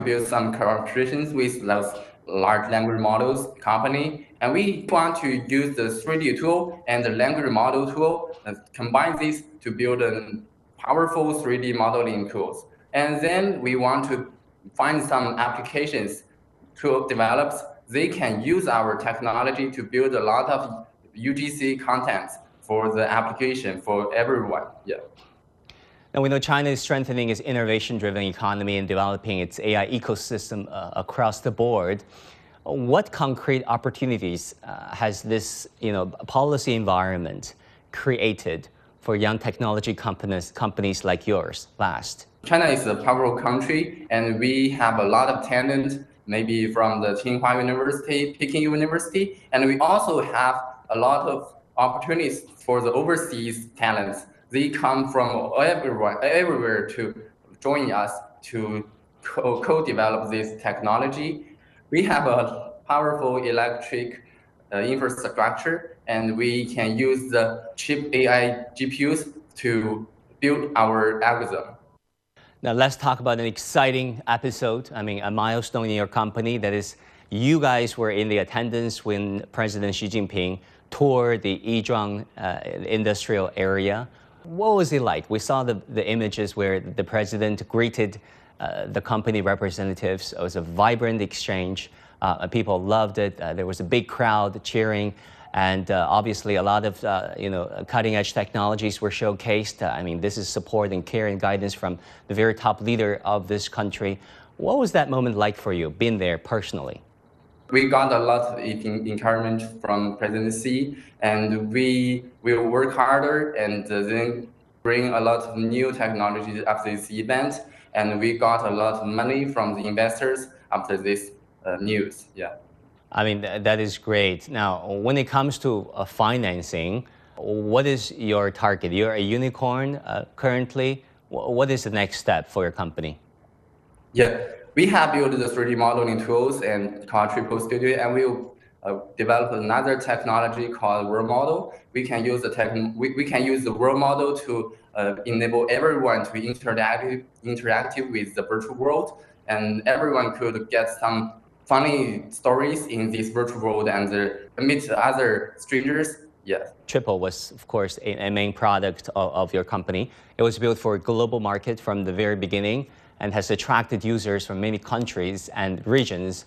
build some collaborations with those large language models company, and we want to use the 3D tool and the language model tool and combine these to build a powerful 3D modeling tools. And then we want to find some applications to develop. They can use our technology to build a lot of UGC contents for the application for everyone. Yeah. Now, we know China is strengthening its innovation-driven economy and developing its AI ecosystem across the board. What concrete opportunities has this, policy environment created for young technology companies like yours last? China is a powerful country, and we have a lot of talent, maybe from the Tsinghua University, Peking University, and we also have a lot of opportunities for the overseas talents. They come from everywhere to join us to co-develop this technology. We have a powerful electric infrastructure, and we can use the cheap AI GPUs to build our algorithm. Now let's talk about an exciting episode. A milestone in your company. That is, you guys were in the attendance when President Xi Jinping toured the Yizhuang industrial area. What was it like? We saw the images where the president greeted the company representatives. It was a vibrant exchange. People loved it. There was a big crowd cheering. And obviously, a lot of cutting-edge technologies were showcased. This is support and care and guidance from the very top leader of this country. What was that moment like for you, being there personally? We got a lot of encouragement from President Xi, and we will work harder and then bring a lot of new technologies after this event. And we got a lot of money from the investors after this news. Yeah. That is great. Now, when it comes to financing, what is your target? You're a unicorn currently. What is the next step for your company? Yeah, we have built the 3D modeling tools and called Triple Studio, and we'll develop another technology called World Model. We can use the World Model to enable everyone to interactive with the virtual world, and everyone could get some funny stories in this virtual world and meet other strangers. Yes. Triple was, of course, a main product of your company. It was built for a global market from the very beginning and has attracted users from many countries and regions.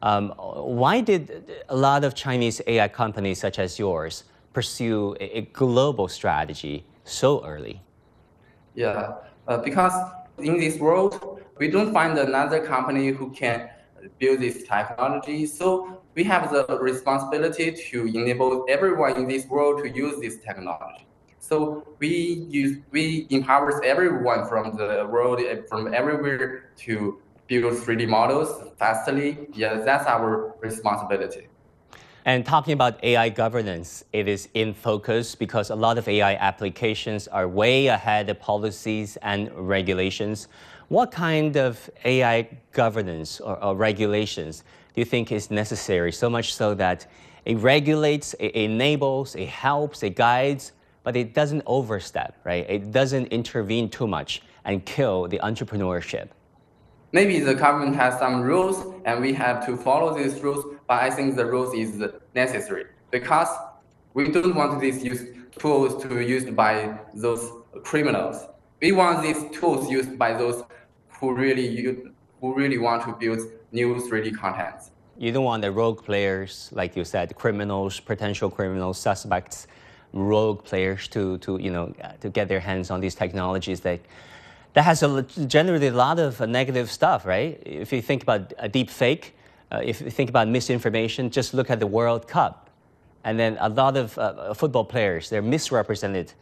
Why did a lot of Chinese AI companies such as yours pursue a global strategy so early? Yeah, because in this world, we don't find another company who can build this technology. So we have the responsibility to enable everyone in this world to use this technology. So we empower everyone from the world, from everywhere, to build 3D models fastly. Yeah, that's our responsibility. And talking about AI governance, it is in focus because a lot of AI applications are way ahead of policies and regulations. What kind of AI governance or regulations do you think is necessary, so much so that it regulates, it enables, it helps, it guides, but it doesn't overstep, right? It doesn't intervene too much and kill the entrepreneurship? Maybe the government has some rules and we have to follow these rules, but I think the rules is necessary because we don't want these tools to be used by those criminals. We want these tools used by those who really want to build new 3D contents. You don't want the rogue players, like you said, criminals, potential criminals, suspects, rogue players to get their hands on these technologies that has generally a lot of negative stuff, right? If you think about a deep fake, if you think about misinformation, just look at the World Cup. And then a lot of football players, they're misrepresented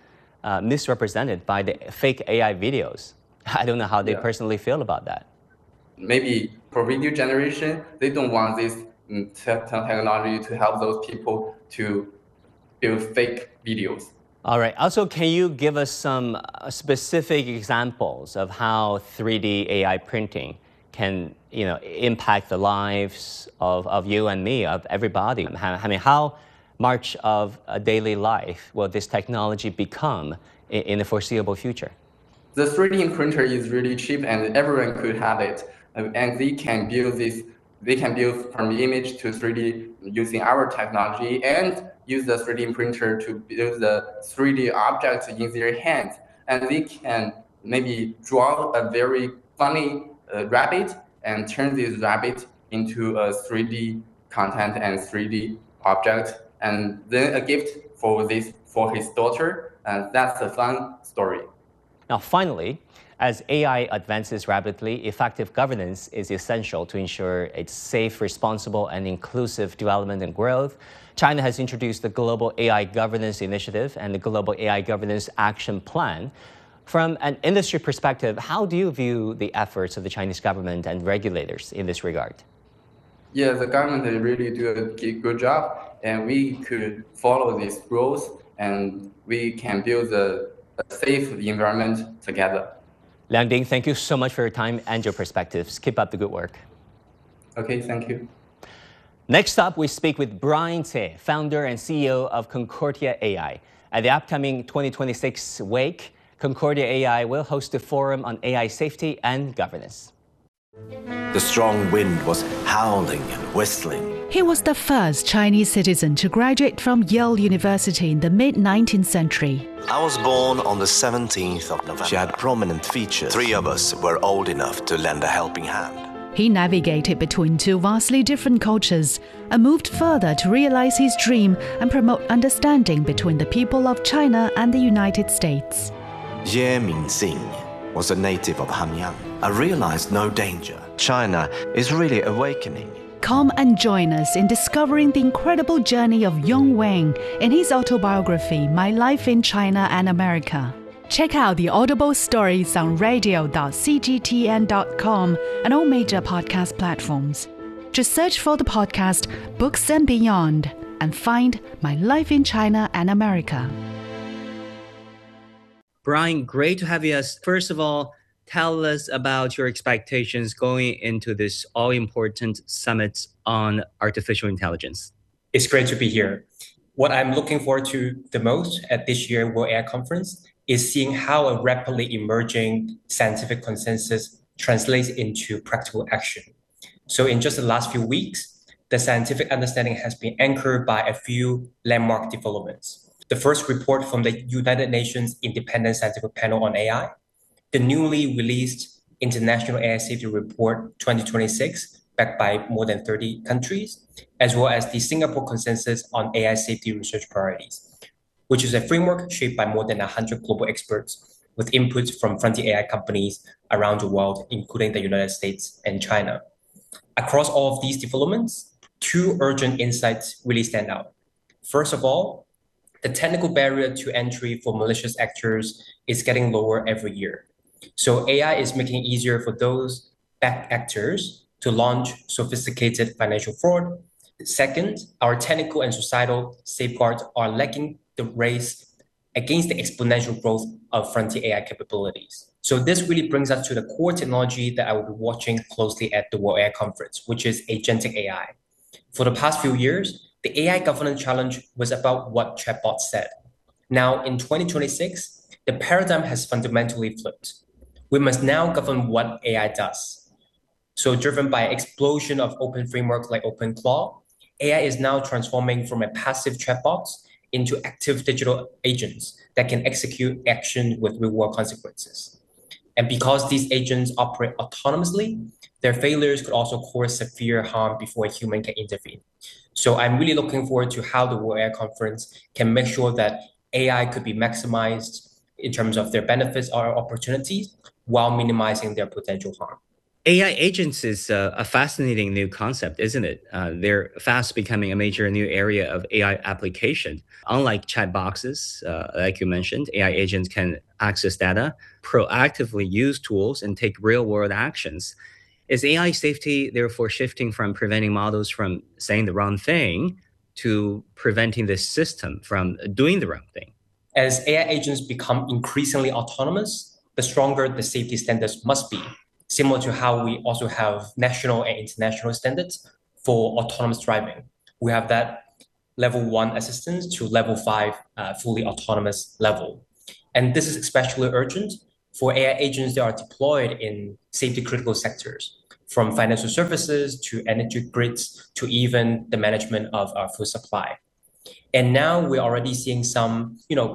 by the fake AI videos. I don't know how they personally feel about that. Maybe for video generation, they don't want this technology to help those people to build fake videos. All right. Also, can you give us some specific examples of how 3D AI printing can, impact the lives of you and me, of everybody? How much of a daily life will this technology become in the foreseeable future? The 3D printer is really cheap and everyone could have it. and they can build this. They can build from the image to 3D using our technology and use the 3D printer to build the 3D objects in their hands. And they can maybe draw a very funny rabbit and turn this rabbit into a 3D content and 3D object, and then a gift for his daughter. And that's a fun story. Now, finally, as AI advances rapidly, effective governance is essential to ensure its safe, responsible, and inclusive development and growth. China has introduced the Global AI Governance Initiative and the Global AI Governance Action Plan. From an industry perspective, how do you view the efforts of the Chinese government and regulators in this regard? Yeah, the government really do a good job, and we could follow these rules, and we can build a safe environment together. Liang Ding, thank you so much for your time and your perspectives. Keep up the good work. Okay, thank you. Next up, we speak with Brian Tse, founder and CEO of Concordia AI. At the upcoming 2026 Wake, Concordia AI will host a forum on AI safety and governance. The strong wind was howling and whistling. He was the first Chinese citizen to graduate from Yale University in the mid-19th century. I was born on the 17th of November. She had prominent features. 3 of us were old enough to lend a helping hand. He navigated between 2 vastly different cultures and moved further to realize his dream and promote understanding between the people of China and the United States. Ye Mingxing was a native of Hanyang. I realized no danger. China is really awakening. Come and join us in discovering the incredible journey of Yong Wang in his autobiography, My Life in China and America. Check out the Audible stories on radio.cgtn.com and all major podcast platforms. Just search for the podcast Books and Beyond and find My Life in China and America. Brian, great to have you. First of all, tell us about your expectations going into this all-important summit on artificial intelligence. It's great to be here. What I'm looking forward to the most at this year's World AI Conference is seeing how a rapidly emerging scientific consensus translates into practical action. So in just the last few weeks, the scientific understanding has been anchored by a few landmark developments. The first report from the United Nations Independent Scientific Panel on AI, the newly released International AI Safety Report 2026, backed by more than 30 countries, as well as the Singapore Consensus on AI Safety Research Priorities, which is a framework shaped by more than 100 global experts with inputs from frontier AI companies around the world, including the United States and China. Across all of these developments, 2 urgent insights really stand out. First of all, the technical barrier to entry for malicious actors is getting lower every year. So AI is making it easier for those bad actors to launch sophisticated financial fraud. Second, our technical and societal safeguards are lagging the race against the exponential growth of frontier AI capabilities. So this really brings us to the core technology that I will be watching closely at the World AI Conference, which is agentic AI. For the past few years, the AI governance challenge was about what chatbots said. Now, in 2026, the paradigm has fundamentally flipped. We must now govern what AI does. So driven by an explosion of open frameworks like OpenClaw, AI is now transforming from a passive chatbot into active digital agents that can execute action with real-world consequences. And because these agents operate autonomously, their failures could also cause severe harm before a human can intervene. So I'm really looking forward to how the World AI Conference can make sure that AI could be maximized in terms of their benefits or opportunities while minimizing their potential harm. AI agents is a fascinating new concept, isn't it? They're fast becoming a major new area of AI application. Unlike chat boxes, like you mentioned, AI agents can access data, proactively use tools, and take real-world actions. Is AI safety therefore shifting from preventing models from saying the wrong thing to preventing the system from doing the wrong thing? As AI agents become increasingly autonomous, the stronger the safety standards must be, similar to how we also have national and international standards for autonomous driving. We have that level 1 assistance to level 5 fully autonomous level. And this is especially urgent for AI agents that are deployed in safety critical sectors. from financial services to energy grids to even the management of our food supply. And now we're already seeing some,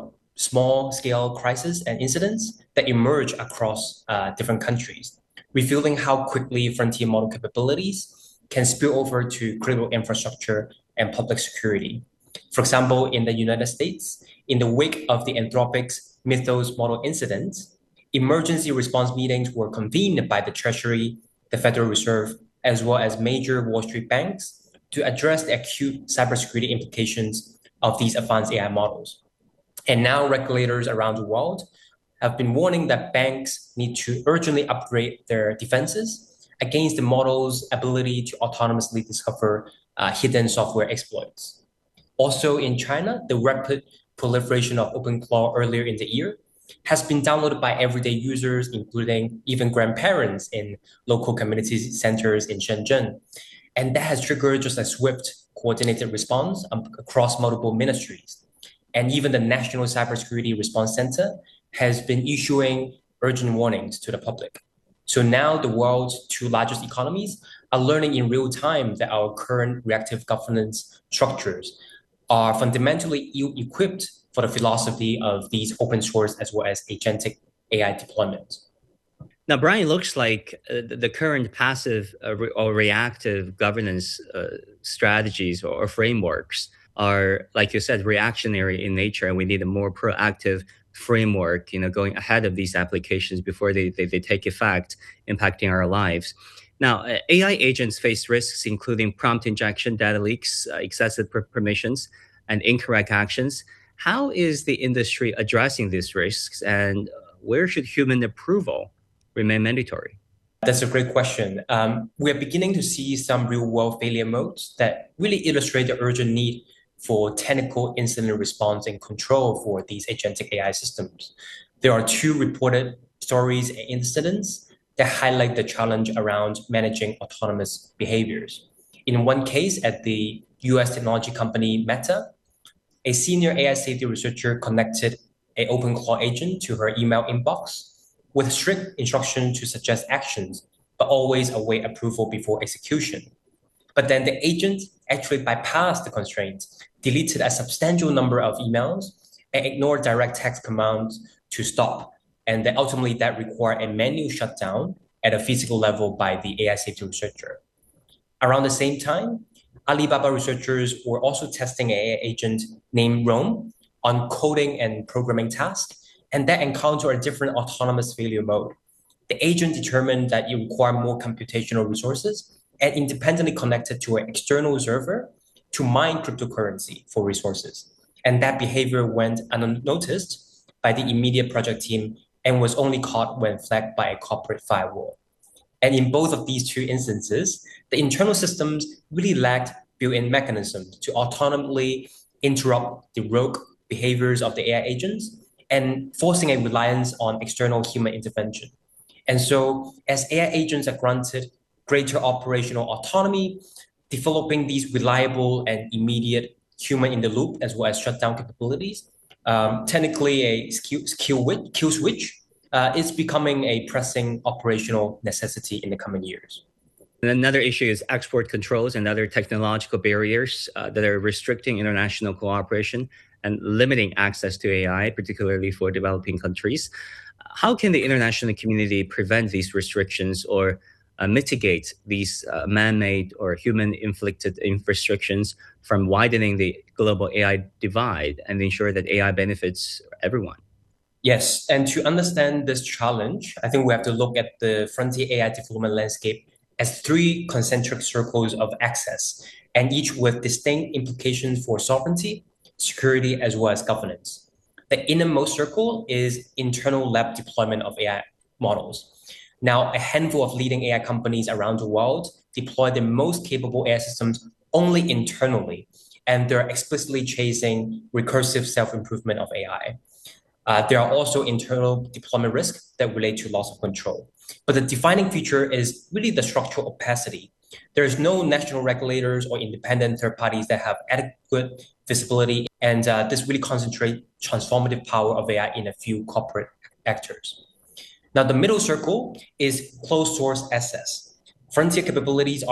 small scale crises and incidents that emerge across different countries, revealing how quickly frontier model capabilities can spill over to critical infrastructure and public security. For example, in the United States, in the wake of the Anthropic's Mythos model incident, emergency response meetings were convened by the Treasury, the Federal Reserve, as well as major Wall Street banks to address the acute cybersecurity implications of these advanced AI models. And now regulators around the world have been warning that banks need to urgently upgrade their defenses against the model's ability to autonomously discover hidden software exploits. Also in China, the rapid proliferation of OpenClaw earlier in the year has been downloaded by everyday users, including even grandparents in local community centers in Shenzhen. And that has triggered just a swift, coordinated response across multiple ministries. And even the National Cybersecurity Response Center has been issuing urgent warnings to the public. So now the world's two largest economies are learning in real time that our current reactive governance structures are fundamentally ill-equipped for the philosophy of these open source as well as agentic AI deployments. Now, Brian, it looks like the current passive or reactive governance strategies or frameworks are, like you said, reactionary in nature, and we need a more proactive framework, going ahead of these applications before they take effect, impacting our lives. Now, AI agents face risks, including prompt injection, data leaks, excessive permissions, and incorrect actions. How is the industry addressing these risks, and where should human approval remain mandatory? That's a great question. We're beginning to see some real-world failure modes that really illustrate the urgent need for technical incident response and control for these agentic AI systems. There are two reported stories and incidents that highlight the challenge around managing autonomous behaviors. In one case, at the US technology company Meta, a senior AI safety researcher connected an OpenClaw agent to her email inbox with strict instruction to suggest actions, but always await approval before execution. But then the agent actually bypassed the constraints, deleted a substantial number of emails, and ignored direct text commands to stop. And then ultimately that required a manual shutdown at a physical level by the AI safety researcher. Around the same time, Alibaba researchers were also testing an AI agent named Rome on coding and programming tasks, and that encountered a different autonomous failure mode. The agent determined that it required more computational resources and independently connected to an external server to mine cryptocurrency for resources. And that behavior went unnoticed by the immediate project team and was only caught when flagged by a corporate firewall. And in both of these two instances, the internal systems really lacked built-in mechanisms to autonomously interrupt the rogue behaviors of the AI agents and forcing a reliance on external human intervention. And so as AI agents are granted greater operational autonomy, developing these reliable and immediate human-in-the-loop as well as shutdown capabilities, technically a kill switch, is becoming a pressing operational necessity in the coming years. And another issue is export controls and other technological barriers that are restricting international cooperation and limiting access to AI, particularly for developing countries. How can the international community prevent these restrictions or mitigate these man-made or human-inflicted restrictions from widening the global AI divide and ensure that AI benefits everyone? Yes, and to understand this challenge, I think we have to look at the frontier AI development landscape as three concentric circles of access, and each with distinct implications for sovereignty, security, as well as governance. The innermost circle is internal lab deployment of AI models. Now, a handful of leading AI companies around the world deploy the most capable AI systems only internally, and they're explicitly chasing recursive self-improvement of AI. There are also internal deployment risks that relate to loss of control. But the defining feature is really the structural opacity. There is no national regulators or independent third parties that have adequate visibility, and this really concentrates transformative power of AI in a few corporate actors. Now, the middle circle is closed source access. Frontier capabilities